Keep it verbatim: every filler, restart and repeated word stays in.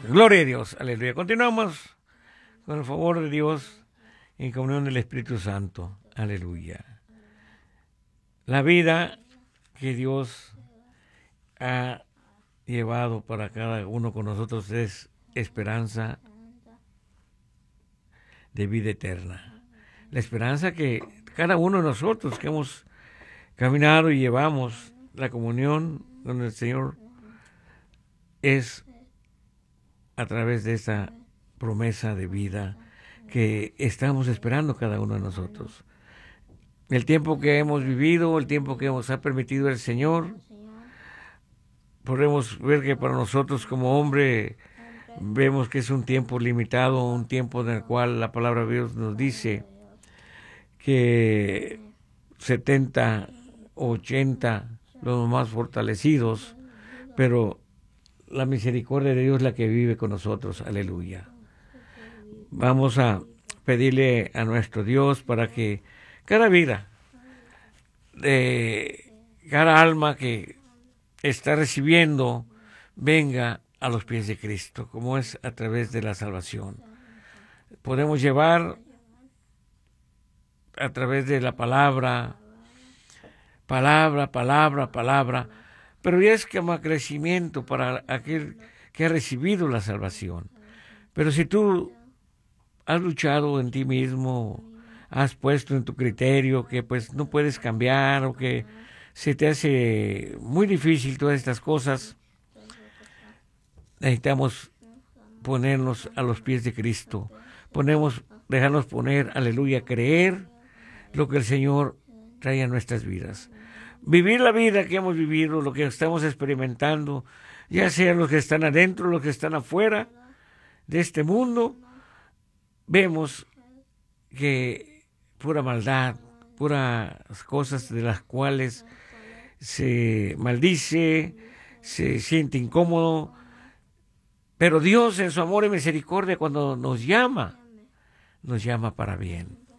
Gloria a Dios, aleluya. Continuamos con el favor de Dios en comunión del Espíritu Santo, aleluya. La vida que Dios ha llevado para cada uno con nosotros es esperanza de vida eterna. La esperanza que cada uno de nosotros que hemos caminado y llevamos la comunión con el Señor es a través de esa promesa de vida que estamos esperando cada uno de nosotros. El tiempo que hemos vivido, el tiempo que nos ha permitido el Señor, podemos ver que para nosotros como hombre vemos que es un tiempo limitado, un tiempo en el cual la palabra de Dios nos dice que setenta, ochenta, los más fortalecidos, pero la misericordia de Dios es la que vive con nosotros, aleluya. Vamos a pedirle a nuestro Dios para que cada vida, de cada alma que está recibiendo, venga a los pies de Cristo, como es a través de la salvación. Podemos llevar a través de la palabra, palabra, palabra, palabra, pero ya es como crecimiento para aquel que ha recibido la salvación. Pero si tú has luchado en ti mismo, has puesto en tu criterio que pues no puedes cambiar o que se te hace muy difícil todas estas cosas, necesitamos ponernos a los pies de Cristo, ponemos, dejarnos poner, aleluya, creer lo que el Señor trae a nuestras vidas. Vivir la vida que hemos vivido, lo que estamos experimentando, ya sea los que están adentro, los que están afuera de este mundo, vemos que pura maldad, puras cosas de las cuales se maldice, se siente incómodo, pero Dios en su amor y misericordia cuando nos llama, nos llama para bien.